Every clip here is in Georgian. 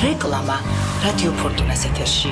რეკლამა რადიო ფორტუნას ეთერში.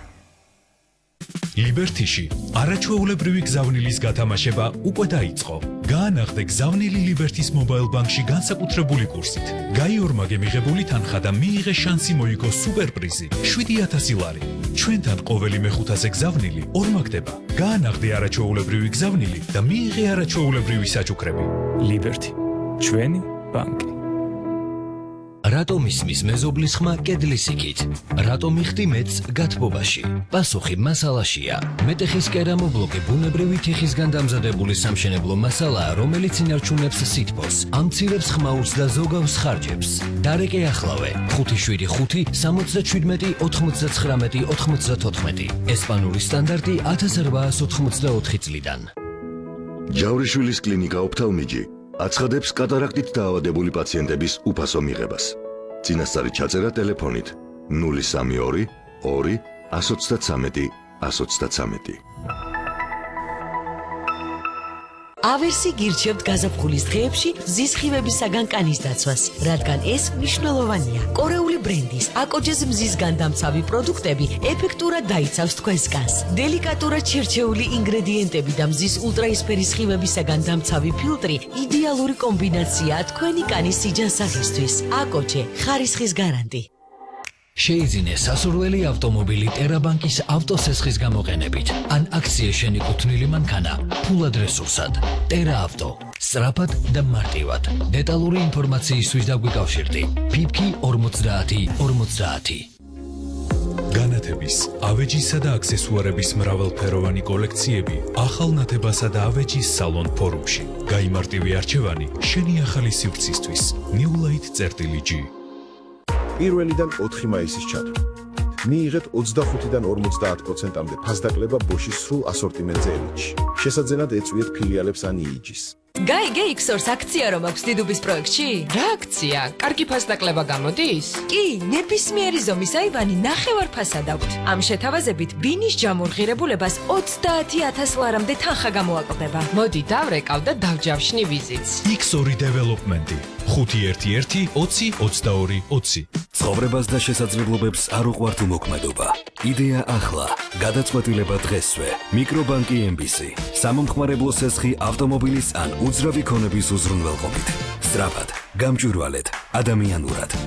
ლიბერტიში არაჩვეულებრივი გზავნილის გათამაშება უკვე დაიწყო. გაანაღდე გზავნილი ლიბერტის მობაილ ბანკში განსაკუთრებული კურსით. გაიორმაგე მიღებული თანხა და მიიღე შანსი მოიგო სუპერპრიზი 7000 ლარი. ჩვენთან ყოველი მეხუთაზე გზავნილი ორმაგდება. გაანაღდე არაჩვეულებრივი გზავნილი და მიიღე არაჩვეულებრივი საჩუქრები. ლიბერტი, ჩვენი ბანკი. რატომ ისმის მეზობლის ხმა კედლის იქით? რატომ იხდი მეც გათბობაში? პასუხი მასალაშია. მეტეხის კერამობლოკი ბუნებრივი თიხისგან დამზადებული სამშენებლო მასალაა, რომელიც ინარჩუნებს სითბოს, ამცირებს ხმაურს და ზოგავს ხარჯებს. დარეკე ახლავე 575 77 99 94. ესპანური სტანდარტი 1884 წლიდან. ჯავრიშვილის კლინიკა ოფთალმიჯი აცხადებს კატარაქტით დაავადებული პაციენტების უფასო მიღებას. წინასწარი ჩაწერა ტელეფონით 032 2 133 133. ავერსი გირჩევთ გაზაფხულის დღეებში მზის ხივებისაგან კანის დაცვას, რადგან ეს მნიშვნელოვანია. კორეული ბრენდის აკოჯეს მზისგან დამცავი პროდუქტები ეფექტურად დაიცავს თქვენს კანს. დელიკატურად შერჩეული ინგრედიენტები და მზის ულტრაისფერის ხივებისაგან დამცავი ფილტრი იდეალური კომბინაციაა თქვენი კანის სიჯანსაღისთვის. აკოჯე ხარისხის გარანტი. შეიძინე სასურველი ავტომობილი ტერაბანკის ავტოსესხის გამოყენებით. ან აქცია შენიკუთვნილი მანქანა ფულად რესურსად. ტერა ავტო. სწრაფად და მარტივად. დეტალური ინფორმაციისთვის დაგვიკავშირდი. ფიფკი 50 50. განათების, ავეჯისა და აქსესუარების მრავალფეროვანი კოლექციები ახალ ნათებასა და ავეჯის სალონ ფორუმში. გაიმარტივი არჩევანი შენი ახალი სივრცისთვის. New Light-G. პირველიდან 4 მაისის ჩათვლით. მიიღეთ 25-დან 50%-მდე ფასდაკლება ბოშის სრულ ასორტიმენტზე ელიტში. შესაძენად ეწვიეთ ფილიალებს ან იიჯის. გაიგე X-Source აქცია რომ აქვს დიდუბის პროექტში? რა აქცია? კარგი ფასდაკლება გამოდის? კი, ნებისმიერი ზომის აივანი ნახევარ ფასად აქვთ. ამ შეთავაზებით ბინის ჯამორღირებულებას 30000 ლარამდე თანხა გამოაკლდება. მოდი დავრეკავ და დავჯავშნი ვიზიტს. X2 დეველოპმენტი 511 20 22 20. ცხოვრებას და შესაძლებლობებს არ უყვართ უმოქმედობა. იდეა ახლა, გადაწყვეტილება დღესვე. მიკრობანკი MBC. სამომხმარებლო სესხი ავტომობილის ან უძრავი ქონების უზრუნველყოფით. სწრაფად, გამჭვირვალედ, ადამიანურად.